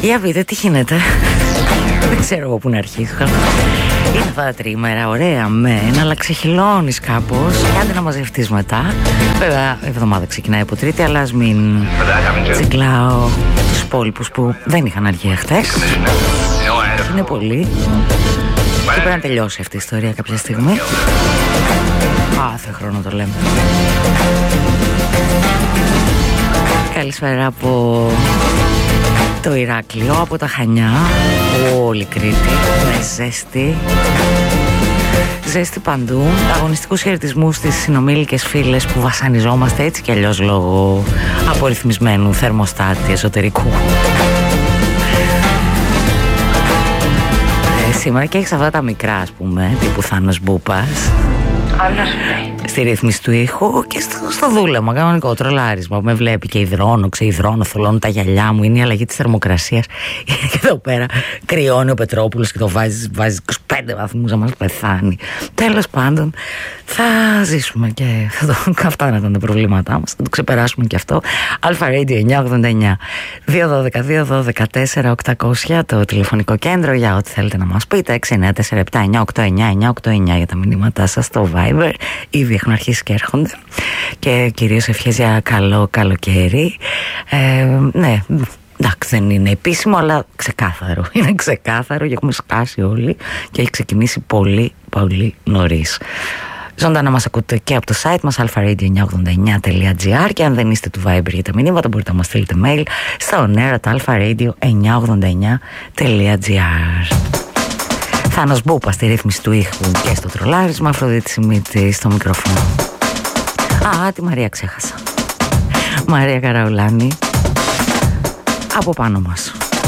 Για πείτε τι γίνεται. Δεν ξέρω εγώ πού να αρχίσω. Είναι αυτά τα τρίμερα, ωραία μεν, αλλά ξεχυλώνεις κάπως και άντε να μαζευτείς μετά. Βέβαια η εβδομάδα ξεκινάει από Τρίτη, αλλά ας μην τσιγκλάω τους υπόλοιπους που δεν είχαν αργία χτες. Είναι πολύ. Και πρέπει να τελειώσει αυτή η ιστορία κάποια στιγμή. Κάθε χρόνο το λέμε. Καλησπέρα από το Ηράκλειο, από τα Χανιά, όλη Κρήτη, με ζέστη. Ζέστη παντού. Αγωνιστικούς χαιρετισμούς στις συνομήλικες φίλες που βασανιζόμαστε έτσι κι αλλιώς λόγω απορριθμισμένου θερμοστάτη εσωτερικού. Σήμερα και έχεις αυτά τα μικρά, ας πούμε, τύπου Θάνος Μπούπας, στη ρύθμιση του ήχου και στο δούλεμα, κανονικό τρολάρισμα που με βλέπει και υδρώνω, ξεϊδρώνω, θολώνω τα γυαλιά μου. Είναι η αλλαγή της θερμοκρασίας. Και εδώ πέρα κρυώνει ο Πετρόπουλος και το βάζει 25 βαθμούς να μας πεθάνει. Τέλος πάντων, θα ζήσουμε και αυτά να ήταν τα προβλήματά μας. Θα το ξεπεράσουμε και αυτό. Αλφα Radio 989 212-212-4-800 το τηλεφωνικό κέντρο για ό,τι θέλετε να μας πείτε. 694-7-989-989 για τα μηνύματά σας στο Viber. Ήδη έχουν αρχίσει και έρχονται. Και κυρίως ευχές για καλό καλοκαίρι. Ναι, εντάξει, δεν είναι επίσημο, αλλά ξεκάθαρο. Είναι ξεκάθαρο και έχουμε σκάσει όλοι και έχει ξεκινήσει πολύ πολύ νωρίς. Ζωντανά μας ακούτε και από το site μας alpharadio989.gr και αν δεν είστε του Viber για τα μηνύματα μπορείτε να μας στείλετε mail στο onera@alpharadio989.gr. Θάνος Μπούπα στη ρύθμιση του ήχου και στο τρολάρισμα, Αφροδίτη Σιμίτη στο μικρόφωνο. Α, τη Μαρία ξέχασα. Μαρία Καραουλάνη από πάνω μας.